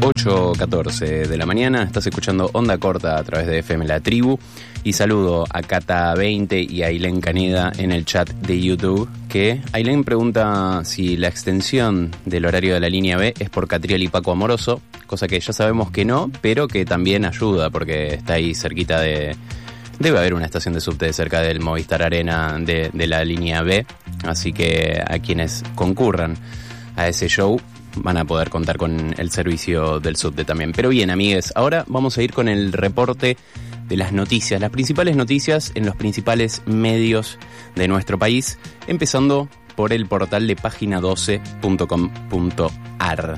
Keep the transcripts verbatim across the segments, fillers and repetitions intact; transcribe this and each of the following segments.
ocho catorce de la mañana, estás escuchando Onda Corta a través de F M La Tribu. Y saludo a Cata veinte y a Ailén Caneda en el chat de YouTube, que Ailén pregunta si la extensión del horario de la línea B es por Catriel y Paco Amoroso, cosa que ya sabemos que no, pero que también ayuda porque está ahí cerquita de... Debe haber una estación de subte cerca del Movistar Arena de, de la línea B, así que a quienes concurran a ese show van a poder contar con el servicio del subte también. Pero bien, amigues, ahora vamos a ir con el reporte de las noticias, las principales noticias en los principales medios de nuestro país, empezando por el portal de página doce punto com punto ar.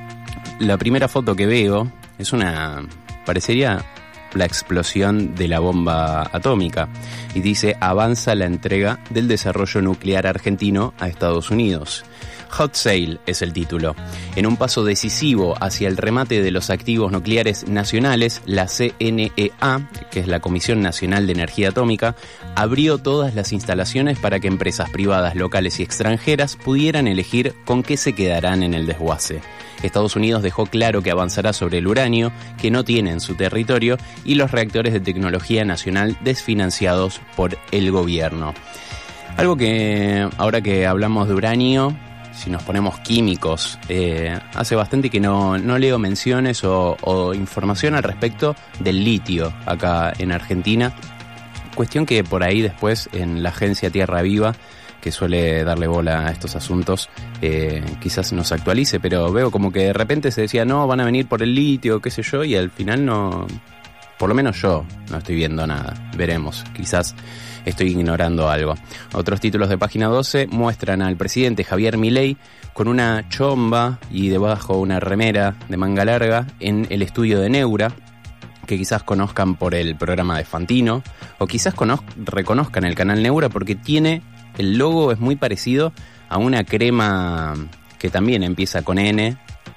La primera foto que veo es una... parecería la explosión de la bomba atómica y dice: avanza la entrega del desarrollo nuclear argentino a Estados Unidos. Hot Sale es el título. En un paso decisivo hacia el remate de los activos nucleares nacionales, la C N E A, que es la Comisión Nacional de Energía Atómica, abrió todas las instalaciones para que empresas privadas, locales y extranjeras pudieran elegir con qué se quedarán en el desguace. Estados Unidos dejó claro que avanzará sobre el uranio, que no tiene en su territorio, y los reactores de tecnología nacional desfinanciados por el gobierno. Algo que, ahora que hablamos de uranio, si nos ponemos químicos, eh, hace bastante que no, no leo menciones o, o información al respecto del litio acá en Argentina. Cuestión que por ahí después en la agencia Tierra Viva, que suele darle bola a estos asuntos, eh, quizás nos actualice, pero veo como que de repente se decía, no, van a venir por el litio, qué sé yo, y al final no, por lo menos yo no estoy viendo nada. Veremos, quizás estoy ignorando algo. Otros títulos de página doce muestran al presidente Javier Milei con una chomba y debajo una remera de manga larga en el estudio de Neura, que quizás conozcan por el programa de Fantino, o quizás conoz- reconozcan el canal Neura porque tiene, el logo es muy parecido a una crema que también empieza con N,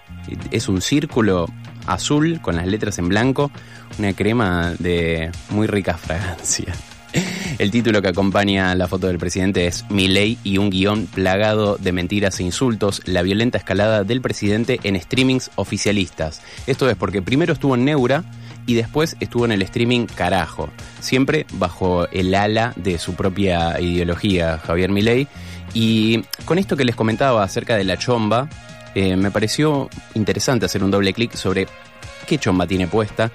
es un círculo azul con las letras en blanco, una crema de muy rica fragancia. El título que acompaña la foto del presidente es Milei y un guión plagado de mentiras e insultos, la violenta escalada del presidente en streamings oficialistas. Esto es porque primero estuvo en Neura y después estuvo en el streaming Carajo, siempre bajo el ala de su propia ideología, Javier Milei. Y con esto que les comentaba acerca de la chomba, eh, me pareció interesante hacer un doble clic sobre qué chomba tiene puesta,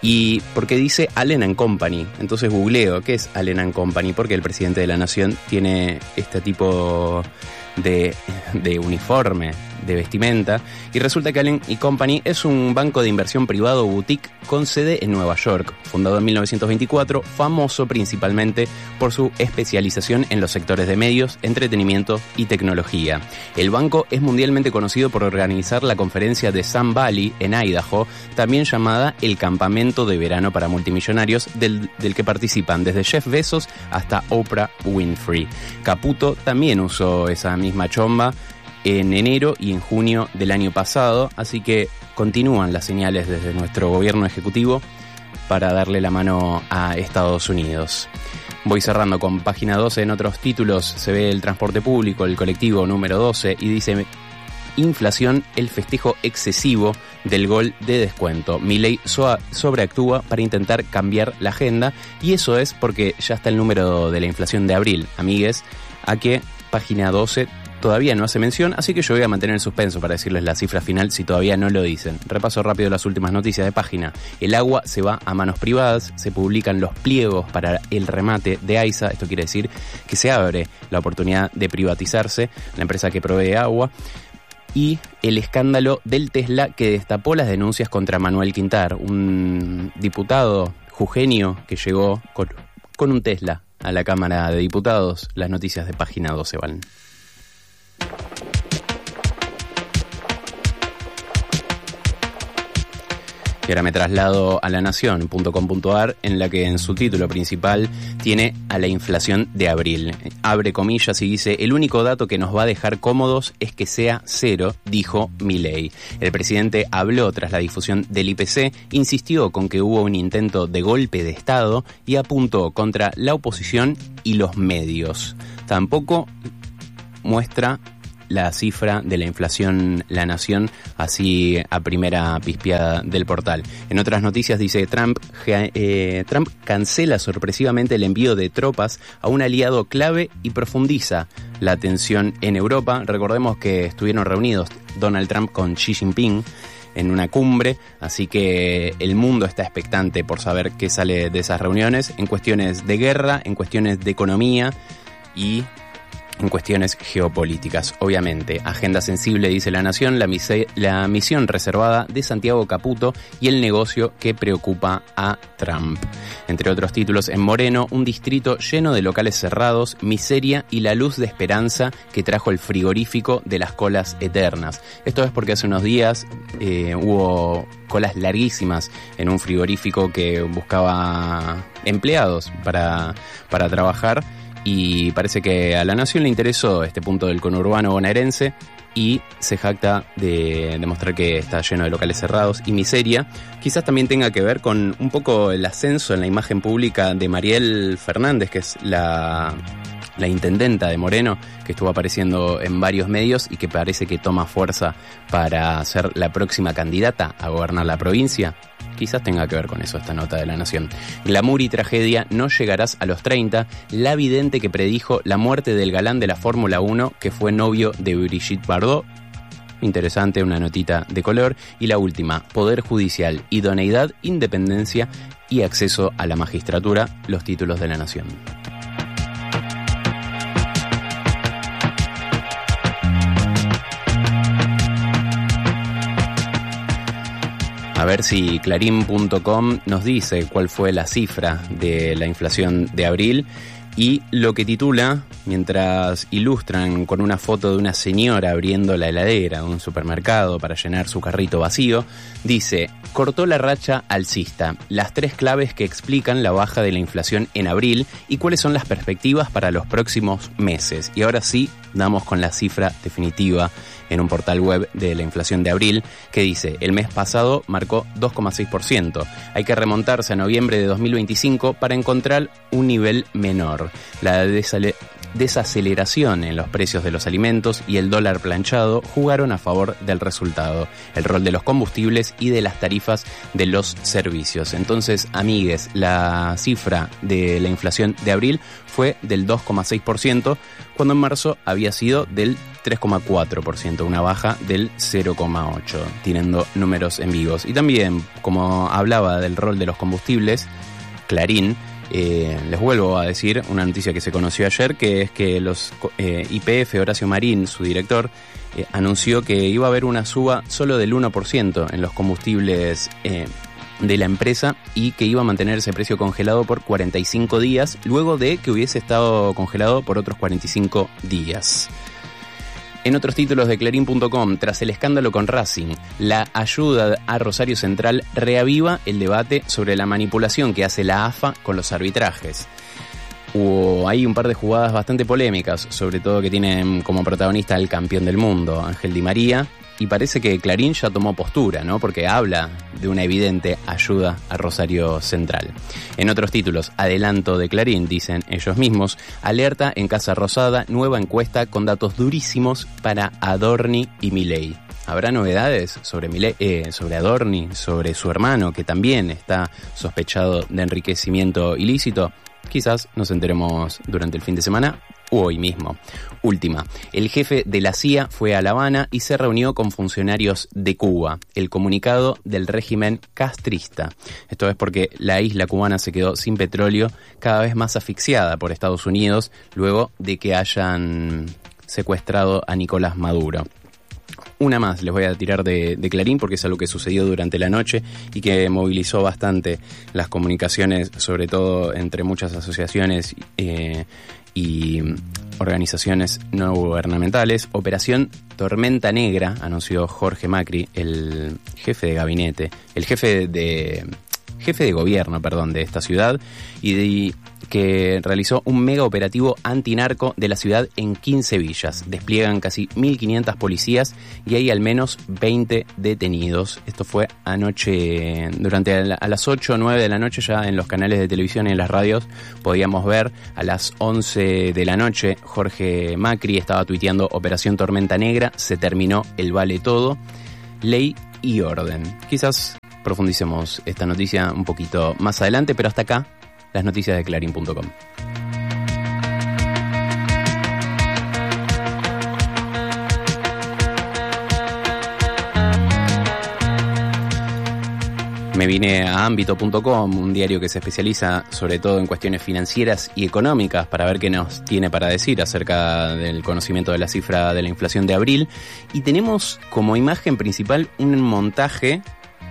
y porque dice Allen and Company. Entonces googleo qué es Allen and Company, porque el presidente de la nación tiene este tipo de, de uniforme, de vestimenta, y resulta que Allen y Company es un banco de inversión privado boutique con sede en Nueva York, fundado en mil novecientos veinticuatro, famoso principalmente por su especialización en los sectores de medios, entretenimiento y tecnología. El banco es mundialmente conocido por organizar la conferencia de Sun Valley en Idaho, también llamada el campamento de verano para multimillonarios, del, del que participan desde Jeff Bezos hasta Oprah Winfrey. Caputo también usó esa misma chomba en enero y en junio del año pasado, así que continúan las señales desde nuestro gobierno ejecutivo para darle la mano a Estados Unidos. Voy cerrando con página doce. En otros títulos se ve el transporte público, el colectivo número doce, y dice: inflación, el festejo excesivo del gol de descuento. Milei so- sobreactúa para intentar cambiar la agenda, y eso es porque ya está el número de la inflación de abril, amigues, a que página doce todavía no hace mención, así que yo voy a mantener el suspenso para decirles la cifra final si todavía no lo dicen. Repaso rápido las últimas noticias de página. El agua se va a manos privadas, se publican los pliegos para el remate de AISA, esto quiere decir que se abre la oportunidad de privatizarse la empresa que provee agua. Y el escándalo del Tesla que destapó las denuncias contra Manuel Quintar, un diputado jujeño que llegó con, con un Tesla a la Cámara de Diputados. Las noticias de página doce van. Y ahora me traslado a la nación punto com punto ar, en la que en su título principal tiene a la inflación de abril. Abre comillas y dice: el único dato que nos va a dejar cómodos es que sea cero, dijo Milei. El presidente habló tras la difusión del I P C, insistió con que hubo un intento de golpe de Estado y apuntó contra la oposición y los medios. Tampoco muestra la cifra de la inflación La Nación, así a primera pispeada del portal. En otras noticias dice Trump, eh, Trump cancela sorpresivamente el envío de tropas a un aliado clave y profundiza la tensión en Europa. Recordemos que estuvieron reunidos Donald Trump con Xi Jinping en una cumbre, así que el mundo está expectante por saber qué sale de esas reuniones en cuestiones de guerra, en cuestiones de economía y en cuestiones geopolíticas. Obviamente, agenda sensible, dice La Nación, la, mise- la misión reservada de Santiago Caputo y el negocio que preocupa a Trump. Entre otros títulos, en Moreno, un distrito lleno de locales cerrados, miseria y la luz de esperanza que trajo el frigorífico de las colas eternas. Esto es porque hace unos días eh, hubo colas larguísimas en un frigorífico que buscaba empleados para, para trabajar. Y parece que a La Nación le interesó este punto del conurbano bonaerense y se jacta de demostrar que está lleno de locales cerrados y miseria. Quizás también tenga que ver con un poco el ascenso en la imagen pública de Mariel Fernández, que es la, la intendenta de Moreno, que estuvo apareciendo en varios medios y que parece que toma fuerza para ser la próxima candidata a gobernar la provincia. Quizás tenga que ver con eso esta nota de La Nación. Glamour y tragedia, no llegarás a los treinta. La vidente que predijo la muerte del galán de la Fórmula uno, que fue novio de Brigitte Bardot. Interesante, una notita de color. Y la última, Poder Judicial, idoneidad, independencia y acceso a la magistratura, los títulos de La Nación. A ver si Clarín punto com nos dice cuál fue la cifra de la inflación de abril y lo que titula, mientras ilustran con una foto de una señora abriendo la heladera de un supermercado para llenar su carrito vacío, dice: cortó la racha alcista, las tres claves que explican la baja de la inflación en abril y cuáles son las perspectivas para los próximos meses. Y ahora sí, damos con la cifra definitiva en un portal web de la inflación de abril, que dice: el mes pasado marcó dos coma seis por ciento. Hay que remontarse a noviembre de dos mil veinticinco para encontrar un nivel menor. La desale- desaceleración en los precios de los alimentos y el dólar planchado jugaron a favor del resultado, el rol de los combustibles y de las tarifas de los servicios. Entonces, amigues, la cifra de la inflación de abril fue del dos coma seis por ciento, cuando en marzo había sido del tres coma cuatro por ciento, una baja del cero coma ocho por ciento, tirando números en vivos. Y también, como hablaba del rol de los combustibles, Clarín, eh, les vuelvo a decir una noticia que se conoció ayer, que es que los eh, Y P F, Horacio Marín, su director, eh, anunció que iba a haber una suba solo del uno por ciento en los combustibles eh, de la empresa y que iba a mantener ese precio congelado por cuarenta y cinco días, luego de que hubiese estado congelado por otros cuarenta y cinco días. En otros títulos de Clarín punto com, tras el escándalo con Racing, la ayuda a Rosario Central reaviva el debate sobre la manipulación que hace la A F A con los arbitrajes. Hubo ahí un par de jugadas bastante polémicas, sobre todo que tienen como protagonista al campeón del mundo, Ángel Di María, y parece que Clarín ya tomó postura, ¿no? Porque habla de una evidente ayuda a Rosario Central. En otros títulos, adelanto de Clarín, dicen ellos mismos, alerta en Casa Rosada, nueva encuesta con datos durísimos para Adorni y Milei. ¿Habrá novedades sobre Milei, eh, sobre Adorni, sobre su hermano, que también está sospechado de enriquecimiento ilícito? Quizás nos enteremos durante el fin de semana u hoy mismo. Última, el jefe de la C I A fue a La Habana y se reunió con funcionarios de Cuba. El comunicado del régimen castrista. Esto es porque la isla cubana se quedó sin petróleo, cada vez más asfixiada por Estados Unidos, luego de que hayan secuestrado a Nicolás Maduro. Una más les voy a tirar de, de Clarín porque es algo que sucedió durante la noche y que movilizó bastante las comunicaciones, sobre todo entre muchas asociaciones eh, y organizaciones no gubernamentales. Operación Tormenta Negra, anunció Jorge Macri, el jefe de gabinete, el jefe de... jefe de gobierno, perdón, de esta ciudad, y de, que realizó un mega operativo antinarco de la ciudad en quince villas. Despliegan casi mil quinientas policías y hay al menos veinte detenidos. Esto fue anoche, durante a las ocho o nueve de la noche, ya en los canales de televisión y en las radios podíamos ver. A las once de la noche Jorge Macri estaba tuiteando Operación Tormenta Negra, se terminó el vale todo, ley y orden. Quizás profundicemos esta noticia un poquito más adelante, pero hasta acá las noticias de Clarín punto com. Me vine a ámbito punto com, un diario que se especializa sobre todo en cuestiones financieras y económicas, para ver qué nos tiene para decir acerca del conocimiento de la cifra de la inflación de abril. Y tenemos como imagen principal un montaje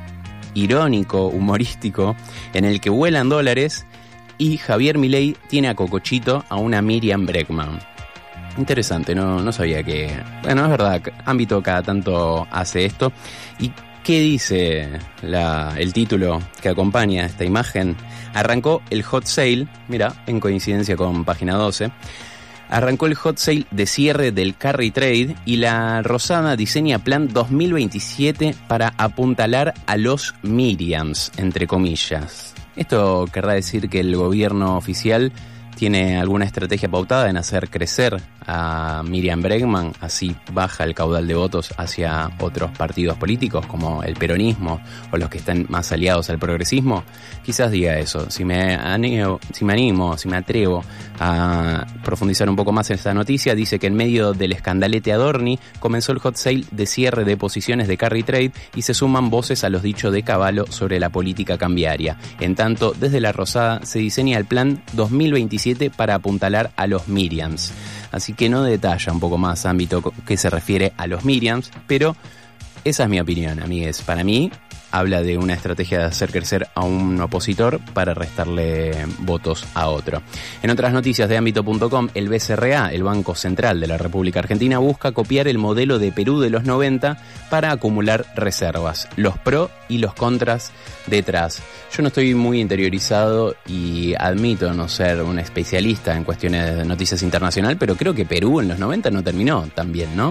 irónico, humorístico, en el que vuelan dólares y Javier Milei tiene a Cocochito a una Miriam Bregman. Interesante, no, no sabía que... Bueno, es verdad, ámbito cada tanto hace esto. ¿Y qué dice la, el título que acompaña esta imagen? Arrancó el hot sale, mira, en coincidencia con página doce, arrancó el hot sale de cierre del carry trade y la Rosada diseña plan dos mil veintisiete para apuntalar a los Miriams, entre comillas. Esto querrá decir que el gobierno oficial tiene alguna estrategia pautada en hacer crecer a Miriam Bregman, así baja el caudal de votos hacia otros partidos políticos como el peronismo o los que están más aliados al progresismo. Quizás diga eso. Si me animo, si me animo, si me atrevo a profundizar un poco más en esta noticia, dice que en medio del escandalete Adorni comenzó el hot sale de cierre de posiciones de carry trade y se suman voces a los dichos de Cavallo sobre la política cambiaria. En tanto, desde la Rosada se diseña el plan dos mil veintisiete para apuntalar a los Miriams. Así que no detalla un poco más ámbito que se refiere a los Miriams, pero esa es mi opinión, amigues. Para mí habla de una estrategia de hacer crecer a un opositor para restarle votos a otro. En otras noticias de ámbito punto com, el B C R A, el Banco Central de la República Argentina, busca copiar el modelo de Perú de los noventa para acumular reservas. Los pros y los contras detrás. Yo no estoy muy interiorizado y admito no ser un especialista en cuestiones de noticias internacional, pero creo que Perú en los noventa no terminó tan bien, ¿no?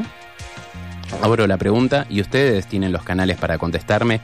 Abro la pregunta y ustedes tienen los canales para contestarme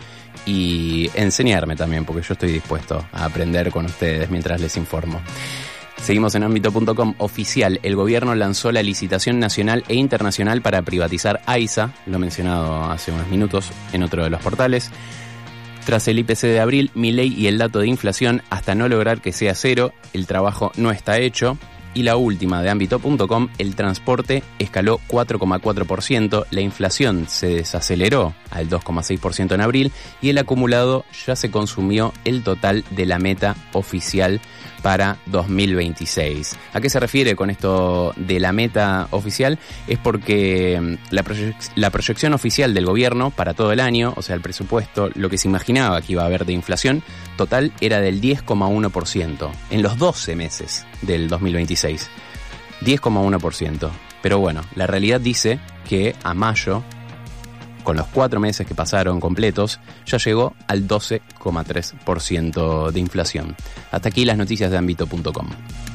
y enseñarme también, porque yo estoy dispuesto a aprender con ustedes mientras les informo. Seguimos en ámbito punto com. Oficial, el gobierno lanzó la licitación nacional e internacional para privatizar AISA, lo mencionado hace unos minutos en otro de los portales. Tras el I P C de abril, Milei y el dato de inflación, hasta no lograr que sea cero, el trabajo no está hecho. Y la última de ámbito punto com, el transporte escaló cuatro coma cuatro por ciento, la inflación se desaceleró al dos coma seis por ciento en abril y el acumulado ya se consumió el total de la meta oficial para dos mil veintiséis. ¿A qué se refiere con esto de la meta oficial? Es porque la, proyec- la proyección oficial del gobierno para todo el año, o sea, el presupuesto, lo que se imaginaba que iba a haber de inflación total era del diez coma uno por ciento en los doce meses del dos mil veintiséis. diez coma uno por ciento. Pero bueno, la realidad dice que a mayo, con los cuatro meses que pasaron completos, ya llegó al doce coma tres por ciento de inflación. Hasta aquí las noticias de ámbito punto com.